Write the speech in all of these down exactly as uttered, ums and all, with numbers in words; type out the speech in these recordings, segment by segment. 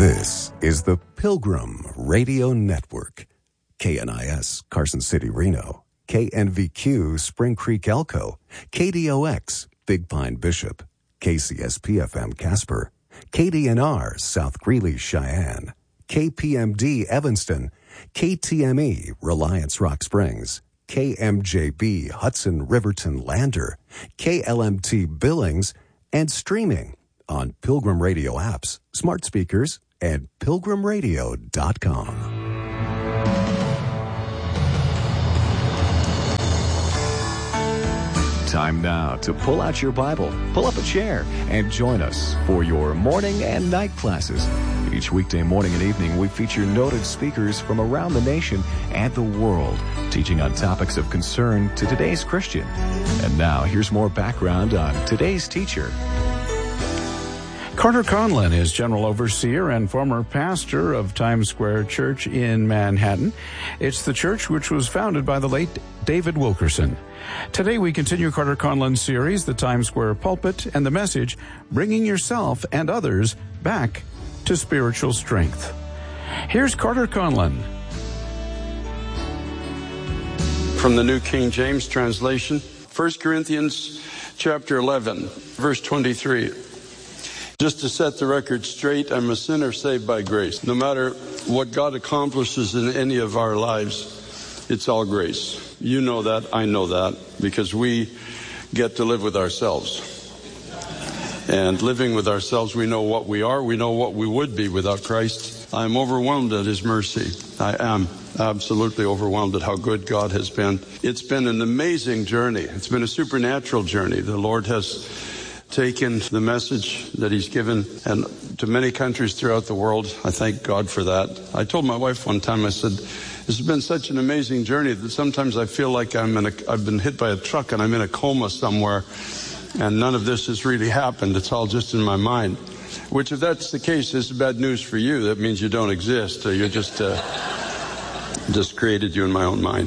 This is the Pilgrim Radio Network. K N I S, Carson City, Reno. K N V Q, Spring Creek, Elko. K D O X, Big Pine, Bishop. K C S P F M, Casper. K D N R, South Greeley, Cheyenne. K P M D, Evanston. K T M E, Reliance, Rock Springs. K M J B, Hudson, Riverton, Lander. K L M T, Billings. And streaming on Pilgrim Radio apps, smart speakers, and pilgrim radio dot com. Time now to pull out your Bible, pull up a chair, and join us for your morning and night classes. Each weekday morning and evening, we feature noted speakers from around the nation and the world, teaching on topics of concern to today's Christian. And now, here's more background on today's teacher. Carter Conlon is General Overseer and former pastor of Times Square Church in Manhattan. It's the church which was founded by the late David Wilkerson. Today we continue Carter Conlon's series, The Times Square Pulpit, and the message, Bringing Yourself and Others Back to Spiritual Strength. Here's Carter Conlon. From the New King James translation, First Corinthians chapter eleven, verse twenty-three. Just to set the record straight, I'm a sinner saved by grace. No matter what God accomplishes in any of our lives, it's all grace. You know that, I know that, because we get to live with ourselves. And living with ourselves, we know what we are, we know what we would be without Christ. I'm overwhelmed at His mercy. I am absolutely overwhelmed at how good God has been. It's been an amazing journey. It's been a supernatural journey. The Lord has taken the message that He's given and to many countries throughout the world. I thank God for that. I told my wife one time, I said, this has been such an amazing journey that sometimes I feel like I'm in a, I've been hit by a truck and I'm in a coma somewhere and none of this has really happened. It's all just in my mind. Which, if that's the case, is bad news for you. That means you don't exist. You're just, uh, just created you in my own mind.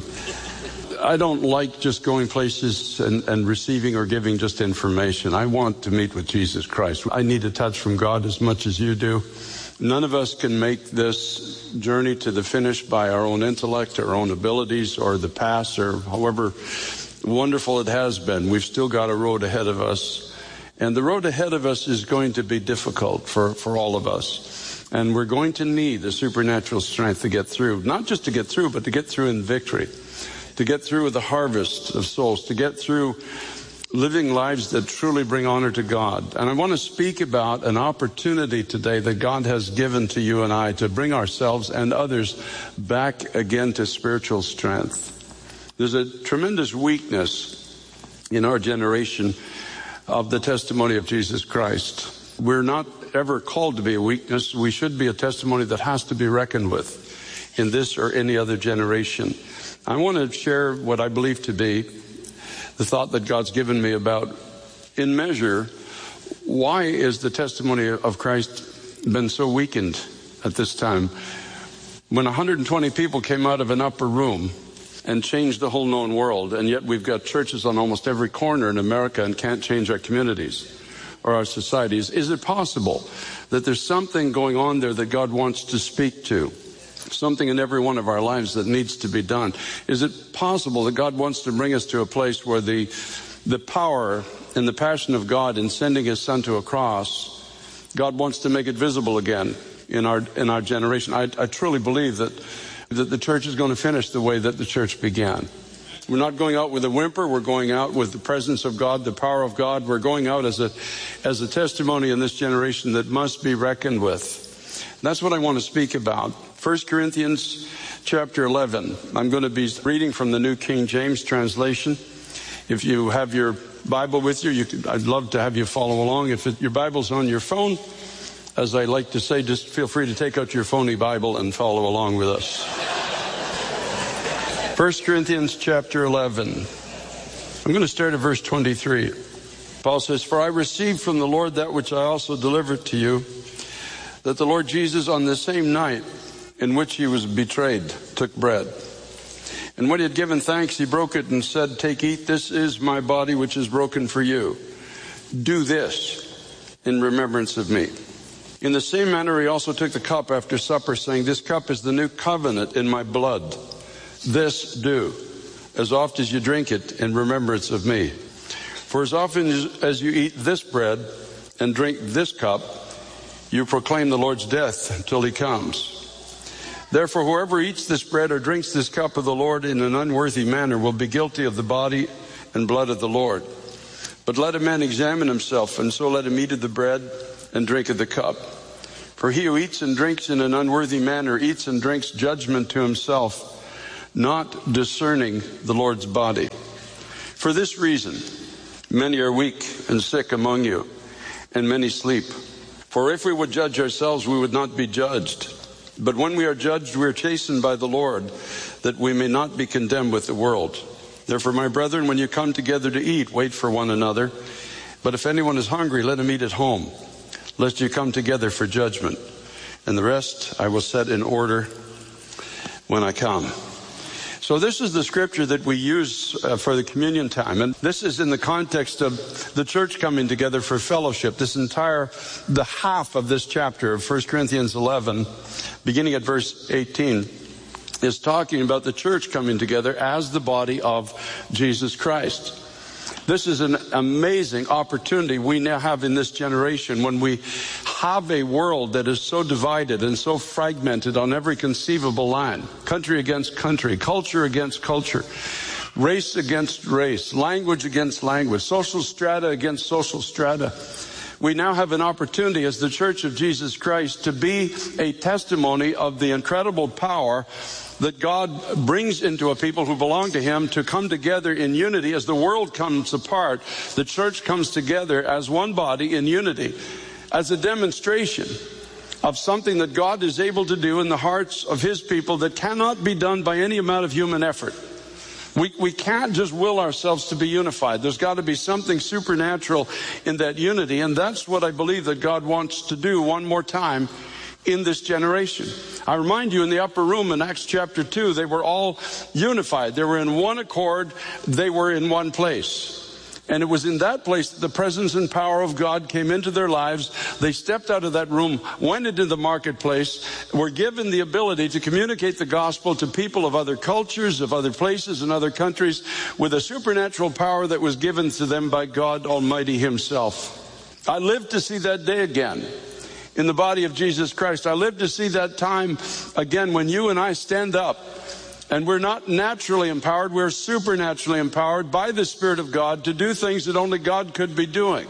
I don't like just going places and, and receiving or giving just information. I want to meet with Jesus Christ. I need a touch from God as much as you do. None of us can make this journey to the finish by our own intellect, our own abilities, or the past, or however wonderful it has been. We've still got a road ahead of us. And the road ahead of us is going to be difficult for, for all of us. And we're going to need the supernatural strength to get through. Not just to get through, but to get through in victory. To get through with the harvest of souls, to get through living lives that truly bring honor to God. And I want to speak about an opportunity today that God has given to you and I to bring ourselves and others back again to spiritual strength. There's a tremendous weakness in our generation of the testimony of Jesus Christ. We're not ever called to be a weakness. We should be a testimony that has to be reckoned with in this or any other generation. I want to share what I believe to be the thought that God's given me about, in measure, why is the testimony of Christ been so weakened at this time? When one hundred twenty people came out of an upper room and changed the whole known world, and yet we've got churches on almost every corner in America and can't change our communities or our societies. Is it possible that there's something going on there that God wants to speak to? Something in every one of our lives that needs to be done. Is it possible that God wants to bring us to a place where the the power and the passion of God in sending His Son to a cross, God wants to make it visible again in our in our generation? I, I truly believe that that the church is going to finish the way that the church began. We're not going out with a whimper. We're going out with the presence of God, the power of God. We're going out as a as a testimony in this generation that must be reckoned with. That's what I want to speak about. First Corinthians chapter eleven. I'm going to be reading from the New King James translation. If you have your Bible with you, you could, I'd love to have you follow along. If it, your Bible's on your phone, as I like to say, just feel free to take out your phony Bible and follow along with us. First Corinthians chapter eleven. I'm going to start at verse twenty-three. Paul says, "For I received from the Lord that which I also delivered to you, that the Lord Jesus on the same night in which He was betrayed took bread. And when He had given thanks, He broke it and said, 'Take, eat, this is my body which is broken for you. Do this in remembrance of me.' In the same manner, he also took the cup after supper, saying, "This cup is the new covenant in my blood. This do, as oft as you drink it, in remembrance of me. For as often as you eat this bread and drink this cup, you proclaim the Lord's death until he comes. Therefore, whoever eats this bread or drinks this cup of the Lord in an unworthy manner will be guilty of the body and blood of the Lord. But let a man examine himself, and so let him eat of the bread and drink of the cup. For he who eats and drinks in an unworthy manner eats and drinks judgment to himself, not discerning the Lord's body. For this reason, many are weak and sick among you, and many sleep. For if we would judge ourselves, we would not be judged. But when we are judged, we are chastened by the Lord, that we may not be condemned with the world. Therefore, my brethren, when you come together to eat, wait for one another. But if anyone is hungry, let him eat at home, lest you come together for judgment. And the rest I will set in order when I come." So this is the scripture that we use uh, for the communion time. And this is in the context of the church coming together for fellowship. This entire, the half of this chapter of First Corinthians eleven, beginning at verse eighteen, is talking about the church coming together as the body of Jesus Christ. This is an amazing opportunity we now have in this generation when we have a world that is so divided and so fragmented on every conceivable line. Country against country, culture against culture, race against race, language against language, social strata against social strata. We now have an opportunity as the Church of Jesus Christ to be a testimony of the incredible power that God brings into a people who belong to Him to come together in unity. As the world comes apart, the church comes together as one body in unity, as a demonstration of something that God is able to do in the hearts of His people that cannot be done by any amount of human effort. We, we can't just will ourselves to be unified. There's got to be something supernatural in that unity, and that's what I believe that God wants to do one more time in this generation. I remind you, in the upper room in Acts chapter two, they were all unified. They were in one accord. They were in one place. And it was in that place that the presence and power of God came into their lives. They stepped out of that room, went into the marketplace, were given the ability to communicate the gospel to people of other cultures, of other places and other countries, with a supernatural power that was given to them by God Almighty Himself. I live to see that day again in the body of Jesus Christ. I live to see that time again when you and I stand up. And we're not naturally empowered, we're supernaturally empowered by the Spirit of God to do things that only God could be doing.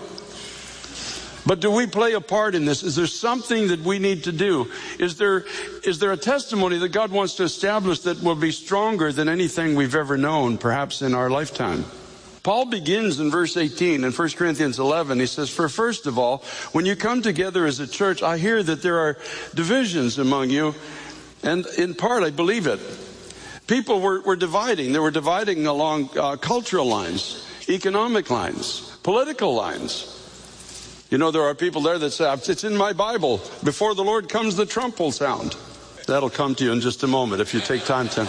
But do we play a part in this? Is there something that we need to do? Is there, is there a testimony that God wants to establish that will be stronger than anything we've ever known, perhaps in our lifetime? Paul begins in verse eighteen in First Corinthians eleven. He says, "For first of all, when you come together as a church, I hear that there are divisions among you, and in part I believe it." People were, were dividing. They were dividing along uh, cultural lines, economic lines, political lines. You know, there are people there that say, "It's in my Bible. Before the Lord comes, the trump will sound." That'll come to you in just a moment if you take time to.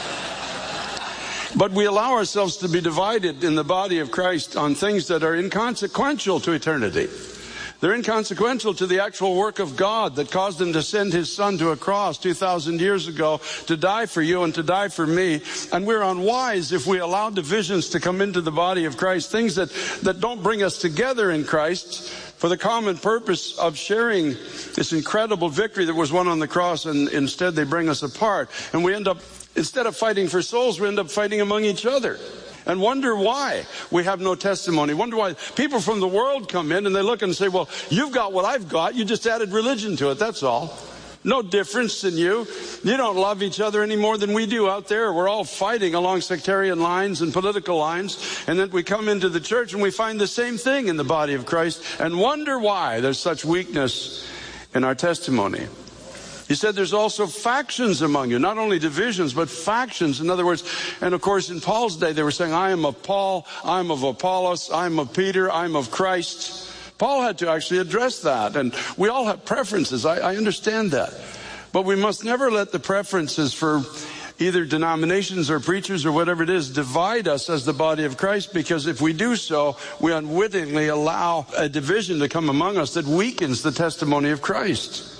But we allow ourselves to be divided in the body of Christ on things that are inconsequential to eternity. They're inconsequential to the actual work of God that caused Him to send His Son to a cross two thousand years ago to die for you and to die for me. And we're unwise if we allow divisions to come into the body of Christ, things that, that don't bring us together in Christ for the common purpose of sharing this incredible victory that was won on the cross, and instead they bring us apart. And we end up, instead of fighting for souls, we end up fighting among each other. And wonder why we have no testimony. Wonder why people from the world come in and they look and say, "Well, you've got what I've got. You just added religion to it. That's all. No difference in you. You don't love each other any more than we do out there. We're all fighting along sectarian lines and political lines." And then we come into the church and we find the same thing in the body of Christ and wonder why there's such weakness in our testimony. He said there's also factions among you, not only divisions, but factions. In other words, and of course in Paul's day they were saying, "I am of Paul, I'm of Apollos, I'm of Peter, I'm of Christ." Paul had to actually address that, and we all have preferences. I, I understand that. But we must never let the preferences for either denominations or preachers or whatever it is divide us as the body of Christ, because if we do so, we unwittingly allow a division to come among us that weakens the testimony of Christ.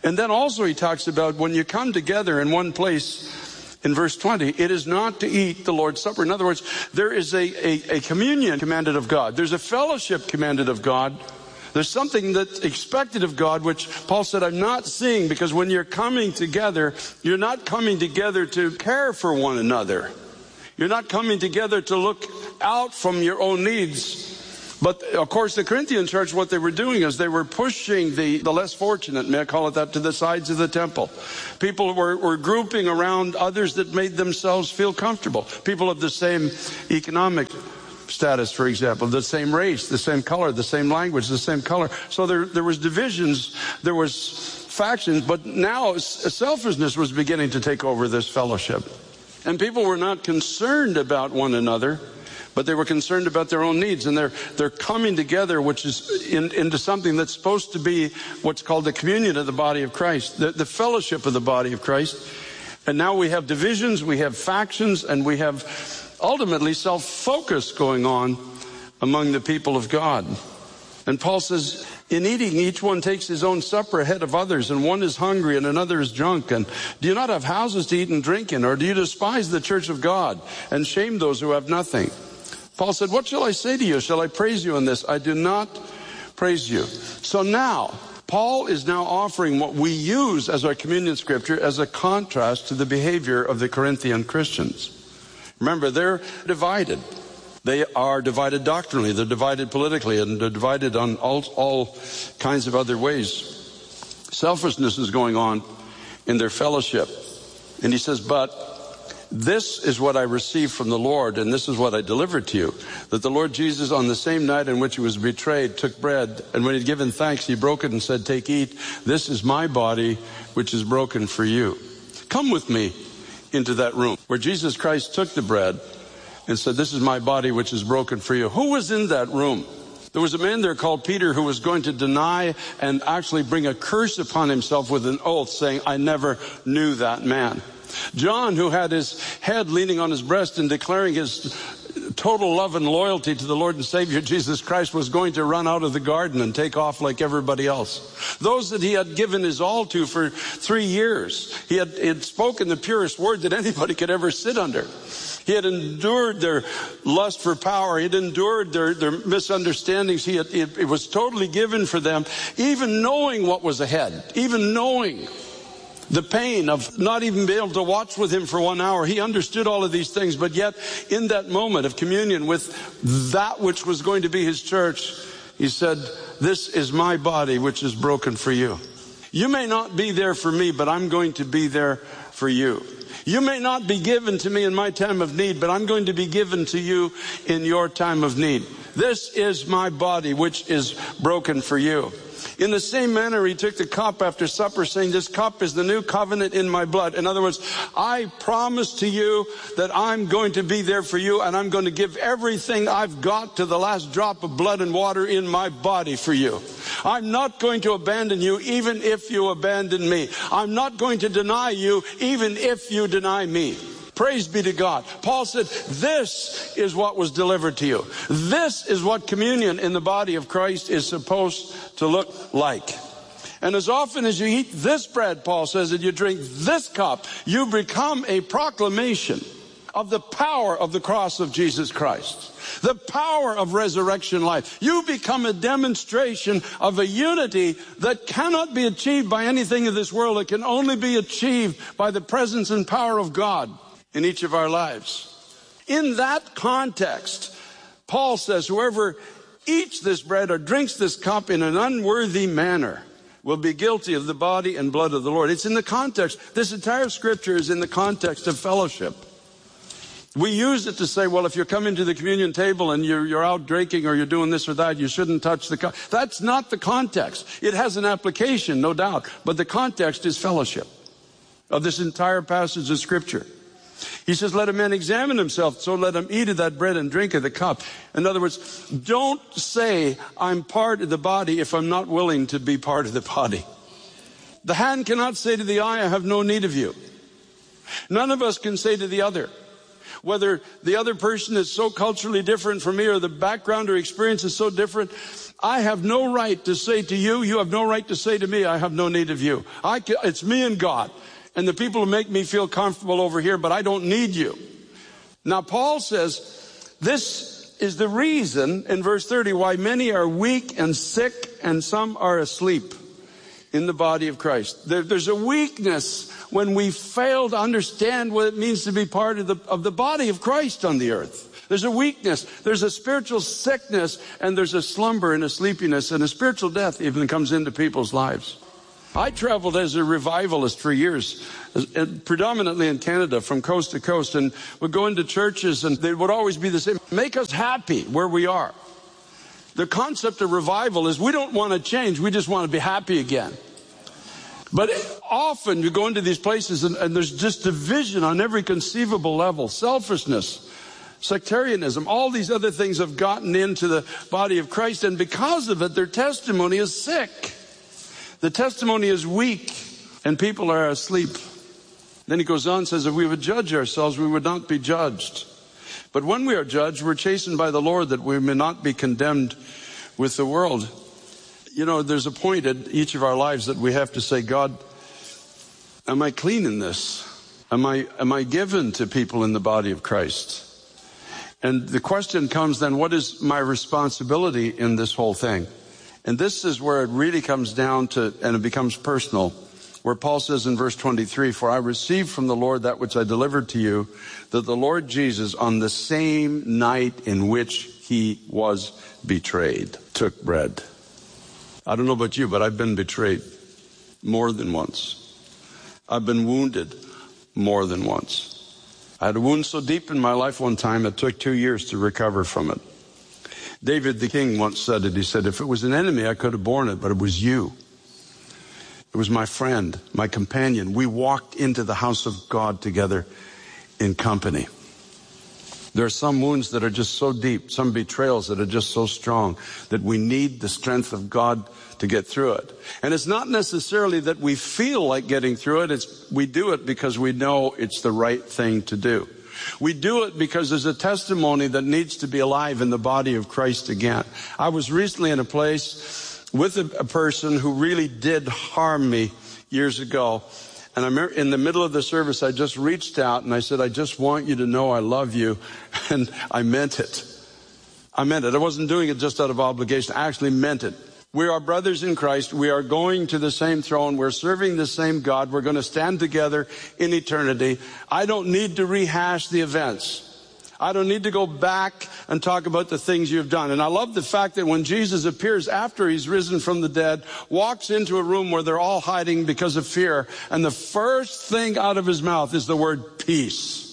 And then also he talks about when you come together in one place, in verse twenty, it is not to eat the Lord's Supper. In other words, there is a, a, a communion commanded of God. There's a fellowship commanded of God. There's something that's expected of God, which Paul said, I'm not seeing, because when you're coming together, you're not coming together to care for one another. You're not coming together to look out from your own needs. But, of course, the Corinthian church, what they were doing is they were pushing the, the less fortunate, may I call it that, to the sides of the temple. People were, were grouping around others that made themselves feel comfortable. People of the same economic status, for example, the same race, the same color, the same language, the same color. So there, there was divisions, there was factions, but now selfishness was beginning to take over this fellowship. And people were not concerned about one another, but they were concerned about their own needs. And they're, they're coming together, which is in, into something that's supposed to be what's called the communion of the body of Christ, the, the fellowship of the body of Christ. And now we have divisions, we have factions, and we have ultimately self-focus going on among the people of God. And Paul says, in eating, each one takes his own supper ahead of others, and one is hungry and another is drunk. And do you not have houses to eat and drink in? Or do you despise the church of God and shame those who have nothing? Paul said, what shall I say to you? Shall I praise you in this? I do not praise you. So now, Paul is now offering what we use as our communion scripture as a contrast to the behavior of the Corinthian Christians. Remember, they're divided. They are divided doctrinally, they're divided politically, and they're divided on all, all kinds of other ways. Selfishness is going on in their fellowship. And he says, but this is what I received from the Lord, and this is what I delivered to you, that the Lord Jesus, on the same night in which he was betrayed, took bread, and when he had given thanks, he broke it and said, take, eat. This is my body, which is broken for you. Come with me into that room where Jesus Christ took the bread and said, this is my body which is broken for you. Who was in that room? There was a man there called Peter who was going to deny and actually bring a curse upon himself with an oath, saying, I never knew that man. John, who had his head leaning on his breast and declaring his total love and loyalty to the Lord and Savior Jesus Christ, was going to run out of the garden and take off like everybody else. Those that he had given his all to for three years, he had, he had spoken the purest word that anybody could ever sit under. He had endured their lust for power. He had endured their, their misunderstandings. He had, it, it was totally given for them, even knowing what was ahead, even knowing the pain of not even being able to watch with him for one hour. He understood all of these things, but yet in that moment of communion with that which was going to be his church, he said, this is my body which is broken for you. You may not be there for me, but I'm going to be there for you. You may not be given to me in my time of need, but I'm going to be given to you in your time of need. This is my body which is broken for you. In the same manner, he took the cup after supper, saying, this cup is the new covenant in my blood. In other words, I promise to you that I'm going to be there for you, and I'm going to give everything I've got to the last drop of blood and water in my body for you. I'm not going to abandon you even if you abandon me. I'm not going to deny you even if you deny me. Praise be to God. Paul said, this is what was delivered to you. This is what communion in the body of Christ is supposed to look like. And as often as you eat this bread, Paul says, and you drink this cup, you become a proclamation of the power of the cross of Jesus Christ, the power of resurrection life. You become a demonstration of a unity that cannot be achieved by anything in this world. It can only be achieved by the presence and power of God in each of our lives. In that context, Paul says, whoever eats this bread or drinks this cup in an unworthy manner will be guilty of the body and blood of the Lord. It's in the context. This entire scripture is in the context of fellowship. We use it to say, well, if you're coming to the communion table and you're, you're out drinking or you're doing this or that, you shouldn't touch the cup. That's not the context. It has an application, no doubt, but the context is fellowship of this entire passage of scripture. He says, let a man examine himself, so let him eat of that bread and drink of the cup. In other words, don't say I'm part of the body if I'm not willing to be part of the body. The hand cannot say to the eye, I have no need of you. None of us can say to the other, whether the other person is so culturally different from me or the background or experience is so different, I have no right to say to you, you have no right to say to me, I have no need of you. I can, it's me and God. And the people who make me feel comfortable over here, but I don't need you. Now, Paul says, this is the reason in verse thirty why many are weak and sick and some are asleep in the body of Christ. There, there's a weakness when we fail to understand what it means to be part of the, of the body of Christ on the earth. There's a weakness, there's a spiritual sickness, and there's a slumber and a sleepiness, and a spiritual death even comes into people's lives. I traveled as a revivalist for years, predominantly in Canada, from coast to coast, and would go into churches, and they would always be the same. Make us happy where we are. The concept of revival is we don't want to change, we just want to be happy again. But often you go into these places, and, and there's just division on every conceivable level, selfishness, sectarianism, all these other things have gotten into the body of Christ, and because of it, their testimony is sick. The testimony is weak, and people are asleep. Then he goes on and says, if we would judge ourselves, we would not be judged. But when we are judged, we're chastened by the Lord, that we may not be condemned with the world. You know, there's a point in each of our lives that we have to say, God, am I clean in this? Am I, am I given to people in the body of Christ? And the question comes then, what is my responsibility in this whole thing? And this is where it really comes down to, and it becomes personal, where Paul says in verse twenty-three, for I received from the Lord that which I delivered to you, that the Lord Jesus, on the same night in which he was betrayed, took bread. I don't know about you, but I've been betrayed more than once. I've been wounded more than once. I had a wound so deep in my life one time, it took two years to recover from it. David the king once said it. He said, if it was an enemy, I could have borne it, but it was you. It was my friend, my companion. We walked into the house of God together in company. There are some wounds that are just so deep, some betrayals that are just so strong, that we need the strength of God to get through it. And it's not necessarily that we feel like getting through it. It's we do it because we know it's the right thing to do. We do it because there's a testimony that needs to be alive in the body of Christ again. I was recently in a place with a, a person who really did harm me years ago. And I remember in the middle of the service, I just reached out and I said, I just want you to know I love you. And I meant it. I meant it. I wasn't doing it just out of obligation. I actually meant it. We are brothers in Christ. We are going to the same throne. We're serving the same God. We're going to stand together in eternity. I don't need to rehash the events. I don't need to go back and talk about the things you've done. And I love the fact that when Jesus appears after he's risen from the dead, walks into a room where they're all hiding because of fear, and the first thing out of his mouth is the word peace.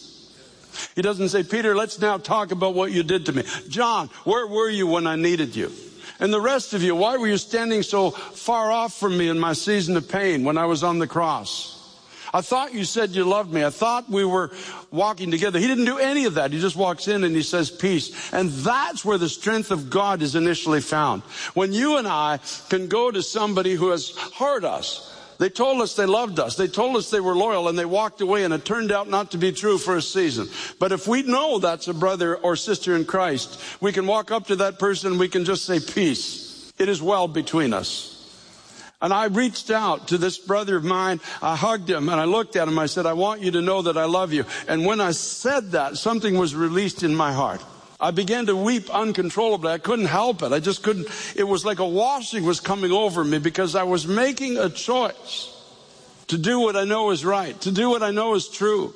He doesn't say, Peter, let's now talk about what you did to me. John, where were you when I needed you? And the rest of you, why were you standing so far off from me in my season of pain when I was on the cross? I thought you said you loved me. I thought we were walking together. He didn't do any of that. He just walks in and he says peace. And that's where the strength of God is initially found. When you and I can go to somebody who has hurt us. They told us they loved us. They told us they were loyal, and they walked away, and it turned out not to be true for a season. But if we know that's a brother or sister in Christ, we can walk up to that person and we can just say peace. It is well between us. And I reached out to this brother of mine. I hugged him and I looked at him. I said, I want you to know that I love you. And when I said that, something was released in my heart. I began to weep uncontrollably. I couldn't help it. I just couldn't. It was like a washing was coming over me because I was making a choice to do what I know is right, to do what I know is true.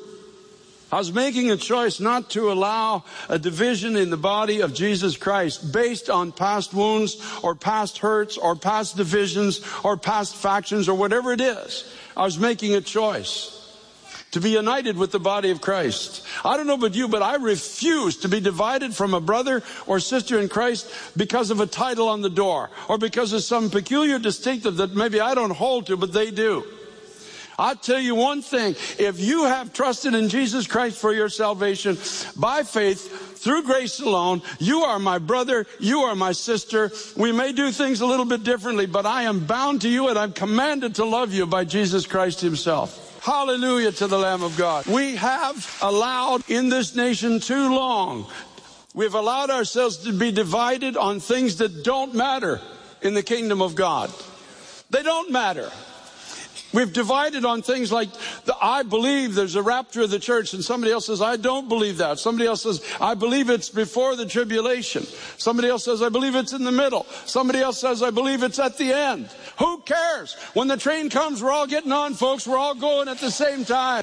I was making a choice not to allow a division in the body of Jesus Christ based on past wounds or past hurts or past divisions or past factions or whatever it is. I was making a choice to be united with the body of Christ. I don't know about you, but I refuse to be divided from a brother or sister in Christ because of a title on the door or because of some peculiar distinctive that maybe I don't hold to, but they do. I'll tell you one thing. If you have trusted in Jesus Christ for your salvation by faith, through grace alone, you are my brother, you are my sister. We may do things a little bit differently, but I am bound to you and I'm commanded to love you by Jesus Christ himself. Hallelujah to the Lamb of God. We have allowed in this nation too long We've allowed ourselves to be divided on things that don't matter in the kingdom of God. They don't matter. We've divided on things like, the, I believe there's a rapture of the church, and somebody else says, I don't believe that. Somebody else says, I believe it's before the tribulation. Somebody else says, I believe it's in the middle. Somebody else says, I believe it's at the end. Who cares? When the train comes, we're all getting on, folks. We're all going at the same time.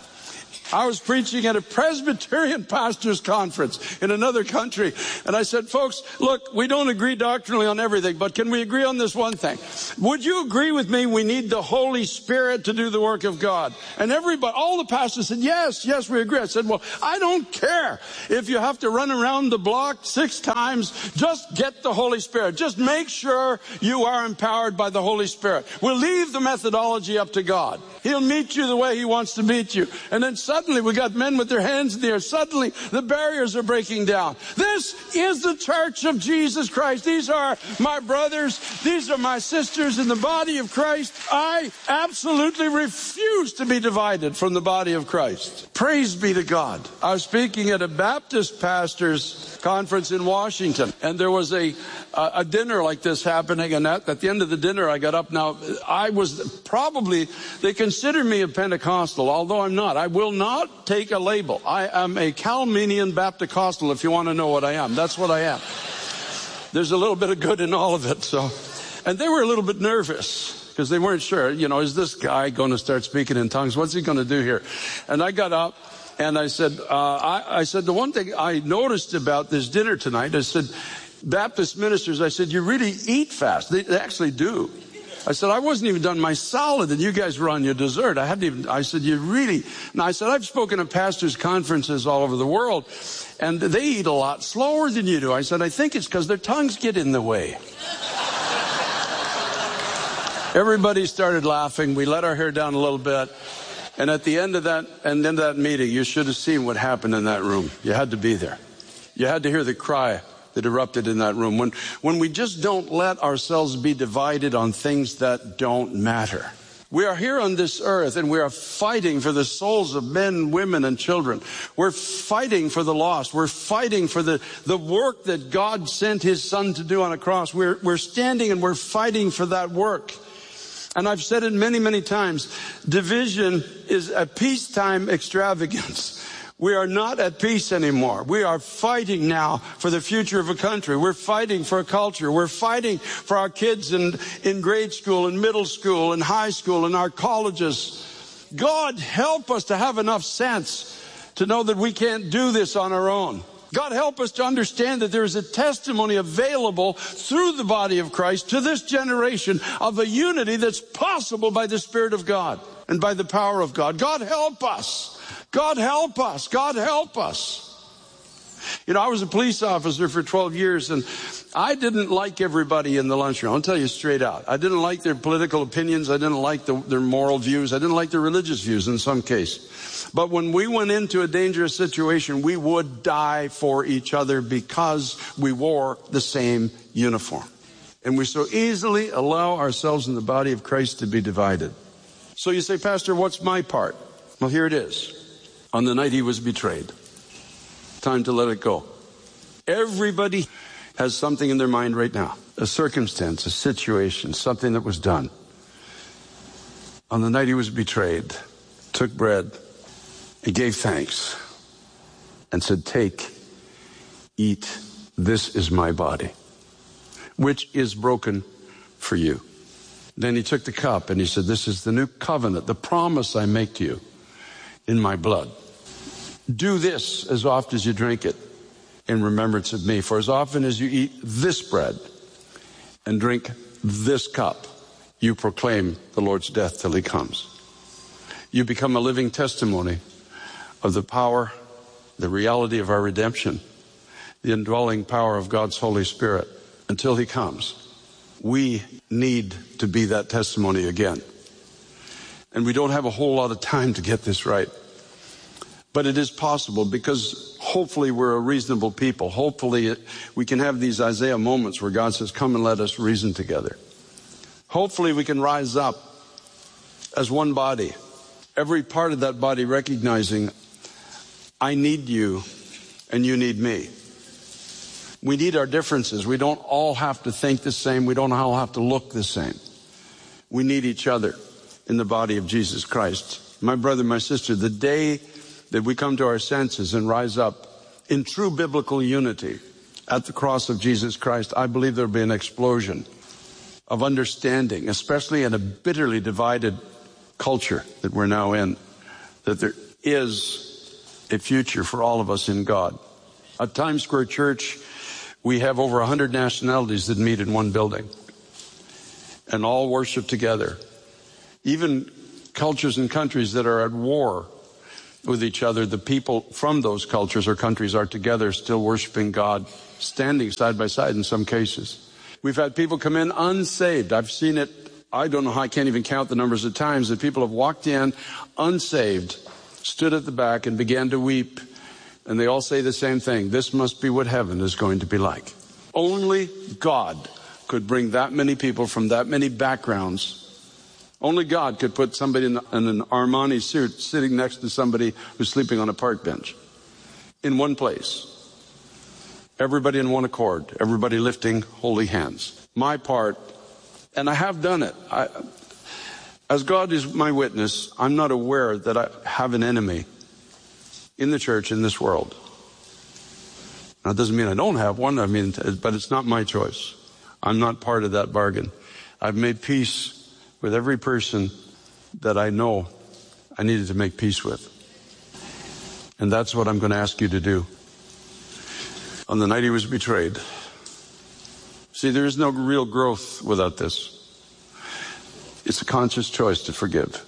I was preaching at a Presbyterian pastors conference in another country. And I said, folks, look, we don't agree doctrinally on everything, but can we agree on this one thing? Would you agree with me we need the Holy Spirit to do the work of God? And everybody, all the pastors said, yes, yes, we agree. I said, well, I don't care if you have to run around the block six times. Just get the Holy Spirit. Just make sure you are empowered by the Holy Spirit. We'll leave the methodology up to God. He'll meet you the way he wants to meet you. And then suddenly we got men with their hands in the air. Suddenly the barriers are breaking down. This is the church of Jesus Christ. These are my brothers. These are my sisters in the body of Christ. I absolutely refuse to be divided from the body of Christ. Praise be to God. I was speaking at a Baptist pastors conference in Washington, and there was a a, a dinner like this happening, and at, at the end of the dinner I got up. Now, I was probably, they consider me a Pentecostal, although I'm not. I will not take a label. I am a Calminian Baptist-costal, if you want to know what I am. That's what I am. There's a little bit of good in all of it. So, and they were a little bit nervous because they weren't sure, you know, is this guy going to start speaking in tongues? What's he going to do here? And I got up and I said, uh, I, I said, the one thing I noticed about this dinner tonight, I said, Baptist ministers, I said, you really eat fast. They, they actually do. I said, I wasn't even done my salad and you guys were on your dessert. I hadn't even, I said, you really, and I said, I've spoken at pastors' conferences all over the world and they eat a lot slower than you do. I said, I think it's because their tongues get in the way. Everybody started laughing. We let our hair down a little bit. And at the end of that, and then that meeting, you should have seen what happened in that room. You had to be there. You had to hear the cry that erupted in that room. When, when we just don't let ourselves be divided on things that don't matter. We are here on this earth and we are fighting for the souls of men, women, and children. We're fighting for the lost. We're fighting for the, the work that God sent his son to do on a cross. We're, we're standing and we're fighting for that work. And I've said it many, many times. Division is a peacetime extravagance. We are not at peace anymore. We are fighting now for the future of a country. We're fighting for a culture. We're fighting for our kids in, in grade school, in middle school, in high school, in our colleges. God help us to have enough sense to know that we can't do this on our own. God help us to understand that there is a testimony available through the body of Christ to this generation of a unity that's possible by the Spirit of God and by the power of God. God help us. God help us. God help us. You know, I was a police officer for twelve years, and I didn't like everybody in the lunchroom. I'll tell you straight out. I didn't like their political opinions. I didn't like the, their moral views. I didn't like their religious views in some case. But when we went into a dangerous situation, we would die for each other because we wore the same uniform. And we so easily allow ourselves in the body of Christ to be divided. So you say, Pastor, what's my part? Well, here it is. On the night he was betrayed. Time to let it go. Everybody has something in their mind right now. A circumstance, a situation, something that was done. On the night he was betrayed, took bread, he gave thanks, and said, take, eat, this is my body, which is broken for you. Then he took the cup and he said, this is the new covenant, the promise I make to you in my blood. Do this as often as you drink it in remembrance of me. For as often as you eat this bread and drink this cup, you proclaim the Lord's death till he comes. You become a living testimony of the power, the reality of our redemption, the indwelling power of God's Holy Spirit until he comes. We need to be that testimony again. And we don't have a whole lot of time to get this right. But it is possible because hopefully we're a reasonable people. Hopefully it, we can have these Isaiah moments where God says, come and let us reason together. Hopefully we can rise up as one body. Every part of that body recognizing, I need you and you need me. We need our differences. We don't all have to think the same. We don't all have to look the same. We need each other in the body of Jesus Christ. My brother, my sister, the day that we come to our senses and rise up in true biblical unity at the cross of Jesus Christ, I believe there'll be an explosion of understanding, especially in a bitterly divided culture that we're now in, that there is a future for all of us in God. At Times Square Church, we have over one hundred nationalities that meet in one building and all worship together. Even cultures and countries that are at war with each other, the people from those cultures or countries are together still worshiping God, standing side by side in some cases. We've had people come in unsaved. I've seen it. I don't know how, I can't even count the numbers of times that people have walked in unsaved, stood at the back and began to weep. And they all say the same thing. This must be what heaven is going to be like. Only God could bring that many people from that many backgrounds. Only God could put somebody in, in an Armani suit sitting next to somebody who's sleeping on a park bench in one place. Everybody in one accord. Everybody lifting holy hands. My part, and I have done it. I, as God is my witness, I'm not aware that I have an enemy in the church, in this world. Now, it doesn't mean I don't have one, I mean, but it's not my choice. I'm not part of that bargain. I've made peace with every person that I know I needed to make peace with. And that's what I'm going to ask you to do. On the night he was betrayed. See, there is no real growth without this. It's a conscious choice to forgive.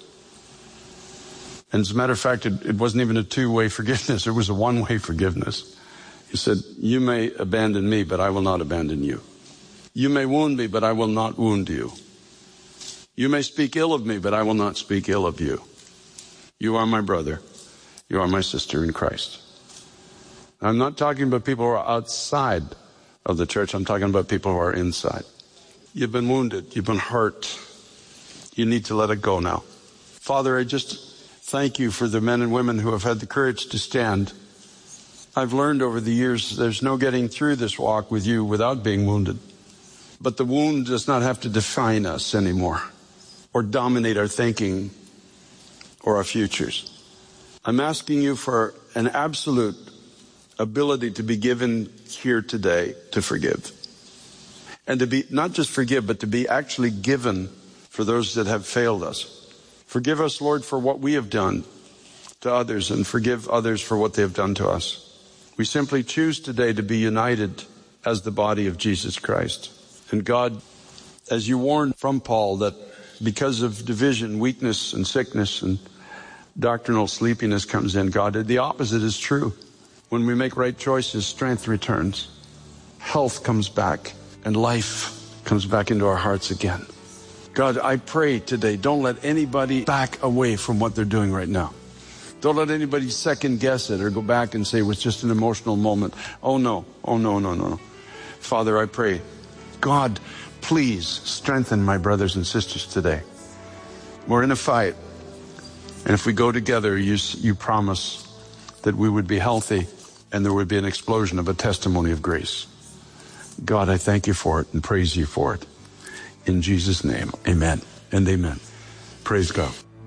And as a matter of fact, it, it wasn't even a two-way forgiveness. It was a one-way forgiveness. He said, you may abandon me, but I will not abandon you. You may wound me, but I will not wound you. You may speak ill of me, but I will not speak ill of you. You are my brother. You are my sister in Christ. I'm not talking about people who are outside of the church. I'm talking about people who are inside. You've been wounded. You've been hurt. You need to let it go now. Father, I just thank you for the men and women who have had the courage to stand. I've learned over the years there's no getting through this walk with you without being wounded. But the wound does not have to define us anymore or dominate our thinking or our futures. I'm asking you for an absolute ability to be given here today to forgive. And to be, not just forgive, but to be actually given for those that have failed us. Forgive us, Lord, for what we have done to others, and forgive others for what they have done to us. We simply choose today to be united as the body of Jesus Christ. And God, as you warned from Paul that because of division, weakness and sickness and doctrinal sleepiness comes in, God, the opposite is true. When we make right choices, strength returns, health comes back, and life comes back into our hearts again. God, I pray today, don't let anybody back away from what they're doing right now. Don't let anybody second guess it or go back and say it was just an emotional moment. Oh no, oh no, no, no. Father, I pray, God, please strengthen my brothers and sisters today. We're in a fight. And if we go together, you, you promise that we would be healthy and there would be an explosion of a testimony of grace. God, I thank you for it and praise you for it. In Jesus' name, amen and amen. Praise God.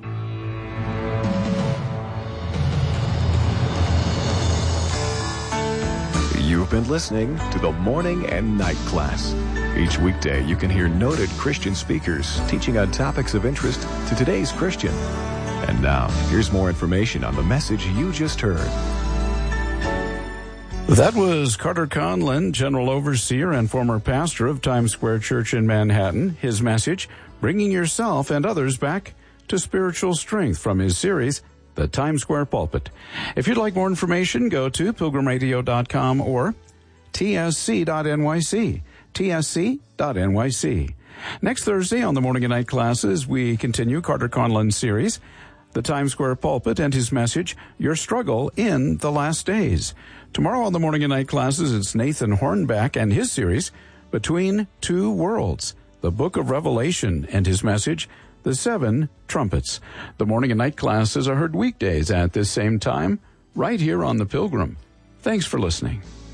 You've been listening to the Morning and Night Class. Each weekday, you can hear noted Christian speakers teaching on topics of interest to today's Christian. And now, here's more information on the message you just heard. That was Carter Conlon, General Overseer and former pastor of Times Square Church in Manhattan. His message, bringing yourself and others back to spiritual strength, from his series, The Times Square Pulpit. If you'd like more information, go to pilgrim radio dot com or T S C dot N Y C, T S C dot N Y C. Next Thursday on the Morning and Night Classes, we continue Carter Conlon's series, The Times Square Pulpit, and his message, Your Struggle in the Last Days. Tomorrow on the Morning and Night Classes, it's Nathan Hornback and his series, Between Two Worlds, the Book of Revelation, and his message, The Seven Trumpets. The Morning and Night Classes are heard weekdays at this same time, right here on The Pilgrim. Thanks for listening.